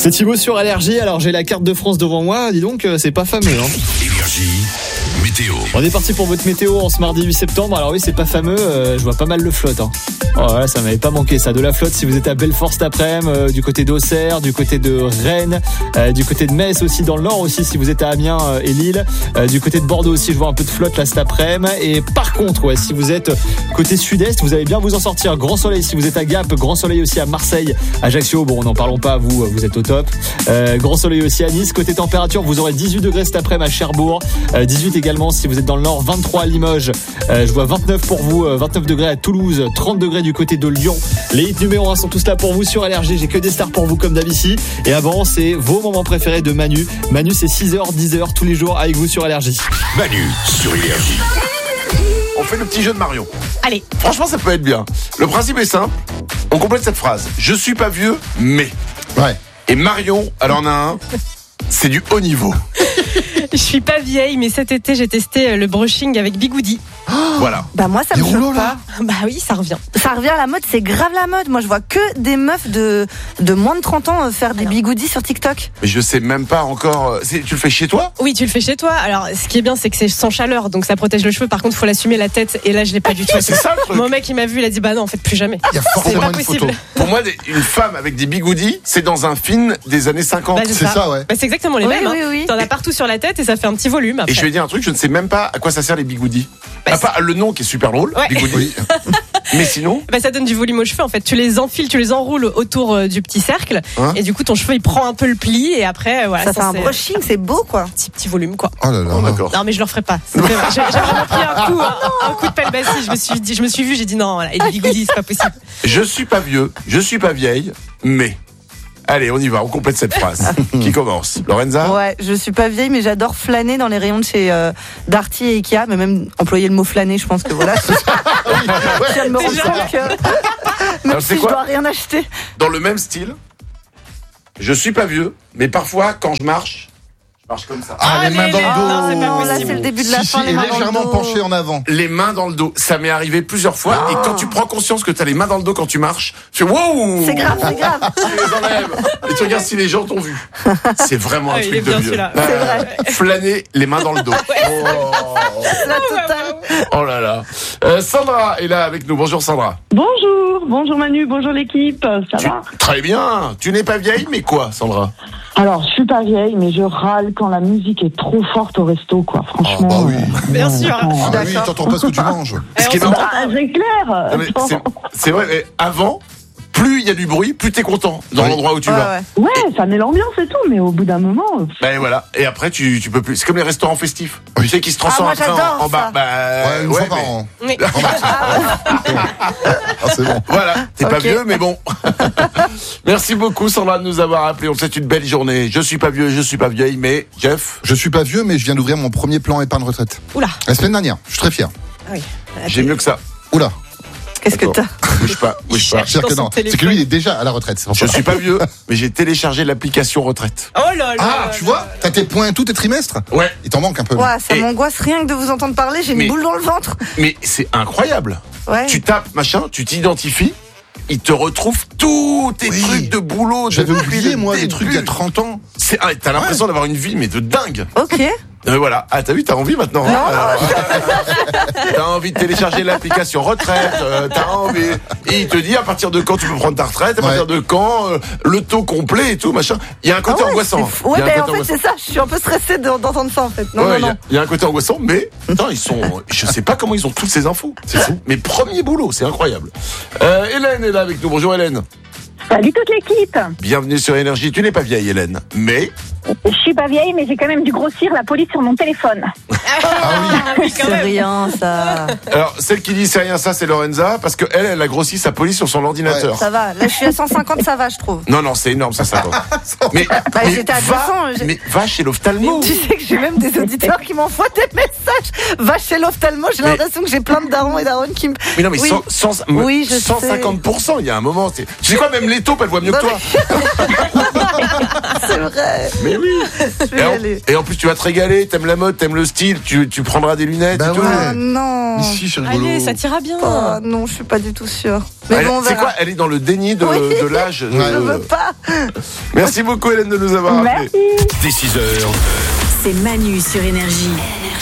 C'est Thibaut sur Allergie. Alors j'ai la carte de France devant moi, dis donc c'est pas fameux hein. Énergie, météo. On est parti pour votre météo en ce mardi 8 septembre. Alors oui, c'est pas fameux, je vois pas mal de flotte hein. Oh ouais, ça m'avait pas manqué ça, de la flotte si vous êtes à Belfort cet après-midi, du côté d'Auxerre, du côté de Rennes, du côté de Metz aussi, dans le nord aussi si vous êtes à Amiens et Lille, du côté de Bordeaux aussi je vois un peu de flotte là cet après-midi. Et par contre ouais, si vous êtes côté sud-est, vous allez bien vous en sortir. Grand soleil si vous êtes à Gap, grand soleil aussi à Marseille, Ajaccio, bon n'en parlons pas, vous êtes au top. Grand soleil aussi à Nice. Côté température, vous aurez 18 degrés cet après-midi à Cherbourg, 18 également si vous êtes dans le nord, 23 à Limoges, je vois 29 pour vous, 29 degrés à Toulouse, 30 degrés du côté de Lyon. Les hits numéro 1 sont tous là pour vous sur Allergie. J'ai que des stars pour vous comme d'habitude. Et avant, c'est vos moments préférés de Manu. Manu, c'est 6h, 10h tous les jours avec vous sur Allergie. Manu sur Énergie. On fait le petit jeu de Marion. Allez. Franchement, ça peut être bien. Le principe est simple. On complète cette phrase. Je suis pas vieux, mais. Ouais. Et Marion, elle en a un. C'est du haut niveau. Je suis pas vieille, mais cet été, j'ai testé le brushing avec Bigoudi. Voilà. Bah moi ça me choque pas. Bah oui, ça revient. Ça revient à la mode, c'est grave la mode. Moi je vois que des meufs de moins de 30 ans faire des bigoudis sur TikTok. Mais je sais même pas encore. Tu le fais chez toi? Oui, tu le fais chez toi. Alors, ce qui est bien, c'est que c'est sans chaleur, donc ça protège le cheveu. Par contre, il faut l'assumer la tête. Et là, je l'ai pas du tout. C'est ça le truc. Mon mec, il m'a vu, il a dit bah non, en fait, plus jamais. Il y a C'est forcément pas une possible. photo. Pour moi, une femme avec des bigoudis, c'est dans un film des années 50. Bah, C'est ça, ouais. Bah, c'est exactement les Oui, mêmes. oui, hein. oui. T'en as partout sur la tête et ça fait un petit volume. Après. Et je vais dire un truc, je ne sais même pas à quoi ça sert les bigoudis. Bah, À part le nom qui est super drôle, Ouais. bigoudi. Oui. Mais sinon, Bah, ça donne du volume aux cheveux. En fait, tu les enfiles, tu les enroules autour du petit cercle, Hein et du coup, ton cheveu il prend un peu le pli et après, voilà, Ça fait un c'est brushing, c'est beau quoi. petit volume quoi. Oh là là. oh, d'accord. Non mais je le referai pas. J'ai vraiment pris un coup de pelle bassie. Je me suis vu, j'ai dit non, voilà, et les bigoudis, c'est pas possible. Je suis pas vieux, je suis pas vieille, mais. Allez, on y va, on complète cette phrase. Qui commence? Lorenza? Ouais, je suis pas vieille mais j'adore flâner dans les rayons de chez Darty et Ikea, mais même employer le mot flâner, je pense que voilà. Je viens de me rendre compte que même Alors, c'est si je quoi dois rien acheter. Dans le même style, je suis pas vieux, mais parfois, quand je marche comme ça. Ah, les mains dans non, c'est le pas dos. Non, là possible. c'est le début de la Si, fin, si, les et mains dans le légèrement dos. penché en avant. Les mains dans le dos, ça m'est arrivé plusieurs fois. Et quand tu prends conscience que t'as les mains dans le dos quand tu marches, tu fais wow. C'est grave, c'est grave. Tu les enlèves. Et tu regardes si les gens t'ont vu. C'est vraiment un Ah, il truc est de bien vieux. celui-là. C'est vrai. Flâner les mains dans le dos. La totale. Oh là là. Sandra est là avec nous. Bonjour Sandra. Bonjour Manu, bonjour l'équipe, ça va? Très bien. Tu n'es pas vieille, mais quoi, Sandra? Alors, je suis pas vieille, mais je râle quand la musique est trop forte au resto, quoi, franchement. Ah bah oui. Bien sûr. Ah bah oui, D'accord. t'entends pas ce que tu manges. Ce qui est on marrant, C'est clair. non, mais c'est vrai, mais avant, plus il y a du bruit, plus t'es content dans Oui. l'endroit où tu Ouais, vas. ouais. Ouais, ça met l'ambiance et tout, mais au bout d'un moment... Ben voilà. Et après, tu peux plus. C'est comme les restaurants festifs. Oui. Tu sais, qui se transforment Ah, moi, après j'adore en bar. ça. Bah, Ouais, une fois par an. Oui. Ah, c'est bon. Voilà, t'es pas Ok. vieux, mais bon. Merci beaucoup, Sandra, de nous avoir appelés. On te souhaite une belle journée. Je suis pas vieux, je suis pas vieille, mais Jeff, Je suis pas vieux, mais je viens d'ouvrir mon premier plan épargne retraite. Oula. La semaine dernière. Je suis très fier. Ah oui. j'ai mieux que ça. Oula. Qu'est-ce que t'as? Bouge pas, bouge pas. cherche. C'est-à-dire que Dans son non. C'est que téléphone. lui, il est déjà à la retraite. C'est pour Je ça. suis pas vieux, mais j'ai téléchargé l'application retraite. Oh là là. Ah, tu vois, t'as tes points tous tes trimestres. Ouais. Il t'en manque un peu. Ouais, ça Et- m'angoisse rien que de vous entendre parler, j'ai Mais- une boule dans le ventre. Mais c'est incroyable. Ouais. Tu tapes, machin, tu t'identifies, il te retrouve tous tes Oui. trucs de boulot. J'avais depuis oublié, le moi, les début. trucs il y a 30 ans. T'as l'impression d'avoir une vie, mais de dingue. Ok. Voilà. Ah, t'as vu, t'as envie maintenant. hein T'as envie de télécharger l'application retraite. T'as envie. Et il te dit à partir de quand tu peux prendre ta retraite, à partir Ouais. de quand, le taux complet et tout, machin. Il y a un côté Ah ouais, angoissant. c'est fou. Ouais, Il y a un ben en côté fait, angoissant. c'est ça. Je suis un peu stressée d'entendre ça en fait. Non, Ouais, non, non. il y a un côté angoissant, mais putain, ils sont. Je sais pas comment ils ont toutes ces infos. C'est fou. Mais premier boulot, c'est incroyable. Hélène est là avec nous. Bonjour Hélène. Salut toute l'équipe. Bienvenue sur Énergie. Tu n'es pas vieille, Hélène, mais Je suis pas vieille, mais j'ai quand même dû grossir la police sur mon téléphone. Ah oui, quand C'est même. rien, ça. alors celle qui dit c'est rien ça, c'est Lorenza parce que elle a grossi sa police sur son ordinateur. Ça va. Là, je suis à 150, ça va, je trouve. Non, c'est énorme ça. Mais, Bah, j'étais à 200, mais va chez l'ophtalmo. Tu sais que j'ai même des auditeurs qui m'envoient des messages. Va chez l'ophtalmo, j'ai Mais- l'impression que j'ai plein de darons et daronnes qui me. Mais non, mais Oui. 150%, il y a un moment. Tu sais quoi, même les taupes, elles voient mieux que Non, toi. C'est vrai. Mais oui. Je vais y aller. Et en plus, tu vas te régaler, t'aimes la mode, t'aimes le style, tu prendras des lunettes Bah et tout. ouais. Ah non. Ici, c'est rigolo. Allez, ça t'ira bien. Oh, non, je suis pas du tout sûre. Mais bon, on C'est verra. quoi? Elle est dans le déni de Oui. l'âge. Je veux pas. Merci beaucoup Hélène de nous avoir appelés. Merci. Dès 6h, C'est Manu sur Énergie.